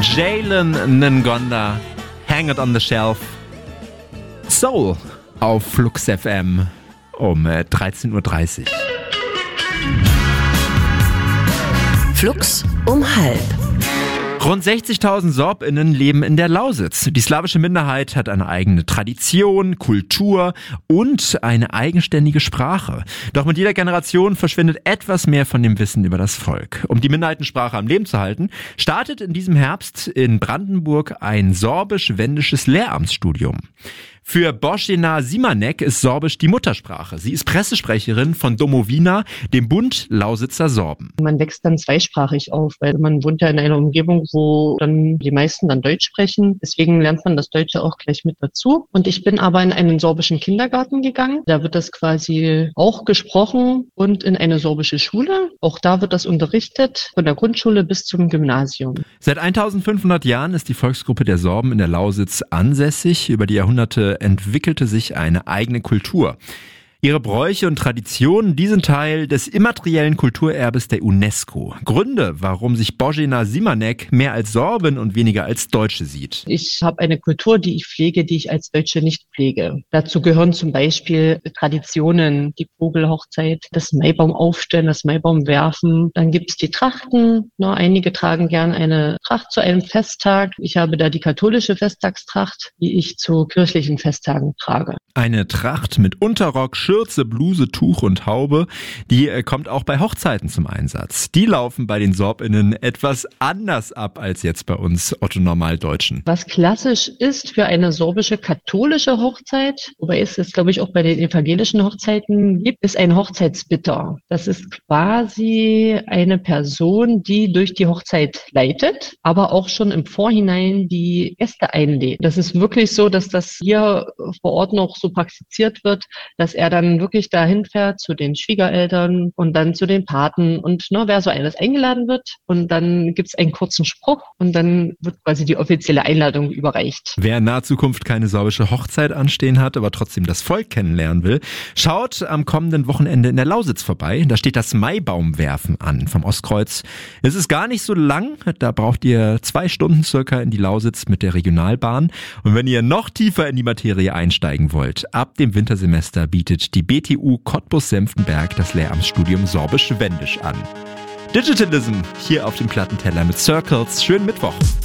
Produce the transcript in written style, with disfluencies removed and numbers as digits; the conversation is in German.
Jalen Ngonda, Hang It on the Shelf. Soul auf Flux FM um 13.30 Uhr. Flux um 12:30. Rund 60.000 SorbInnen leben in der Lausitz. Die slawische Minderheit hat eine eigene Tradition, Kultur und eine eigenständige Sprache. Doch mit jeder Generation verschwindet etwas mehr von dem Wissen über das Volk. Um die Minderheitensprache am Leben zu halten, startet in diesem Herbst in Brandenburg ein sorbisch-wendisches Lehramtsstudium. Für Božena Simanek ist Sorbisch die Muttersprache. Sie ist Pressesprecherin von Domovina, dem Bund Lausitzer Sorben. Man wächst dann zweisprachig auf, weil man wohnt ja in einer Umgebung, wo dann die meisten dann Deutsch sprechen. Deswegen lernt man das Deutsche auch gleich mit dazu. Und ich bin aber in einen sorbischen Kindergarten gegangen. Da wird das quasi auch gesprochen und in eine sorbische Schule. Auch da wird das unterrichtet, von der Grundschule bis zum Gymnasium. Seit 1500 Jahren ist die Volksgruppe der Sorben in der Lausitz ansässig. Über die Jahrhunderte entwickelte sich eine eigene Kultur. Ihre Bräuche und Traditionen, die sind Teil des immateriellen Kulturerbes der UNESCO. Gründe, warum sich Božena Simanek mehr als Sorbin und weniger als Deutsche sieht. Ich habe eine Kultur, die ich pflege, die ich als Deutsche nicht pflege. Dazu gehören zum Beispiel Traditionen, die Vogelhochzeit, das Maibaum aufstellen, das Maibaum werfen. Dann gibt's die Trachten. Einige tragen gern eine Tracht zu einem Festtag. Ich habe da die katholische Festtagstracht, die ich zu kirchlichen Festtagen trage. Eine Tracht mit Unterrock, Schürze, Bluse, Tuch und Haube, die kommt auch bei Hochzeiten zum Einsatz. Die laufen bei den SorbInnen etwas anders ab als jetzt bei uns Otto-Normaldeutschen. Was klassisch ist für eine sorbische katholische Hochzeit, wobei es jetzt, glaube ich, auch bei den evangelischen Hochzeiten gibt, ist ein Hochzeitsbitter. Das ist quasi eine Person, die durch die Hochzeit leitet, aber auch schon im Vorhinein die Gäste einlädt. Das ist wirklich so, dass das hier vor Ort noch so praktiziert wird, dass er dann wirklich dahin fährt zu den Schwiegereltern und dann zu den Paten und wer so alles eingeladen wird. Und dann gibt's einen kurzen Spruch und dann wird quasi die offizielle Einladung überreicht. Wer in naher Zukunft keine sorbische Hochzeit anstehen hat, aber trotzdem das Volk kennenlernen will, schaut am kommenden Wochenende in der Lausitz vorbei. Da steht das Maibaumwerfen an vom Ostkreuz. Es ist gar nicht so lang, da braucht ihr 2 Stunden circa in die Lausitz mit der Regionalbahn. Und wenn ihr noch tiefer in die Materie einsteigen wollt, ab dem Wintersemester bietet die BTU Cottbus-Senftenberg das Lehramtsstudium Sorbisch-Wendisch an. Digitalism hier auf dem Plattenteller mit Circles. Schönen Mittwoch.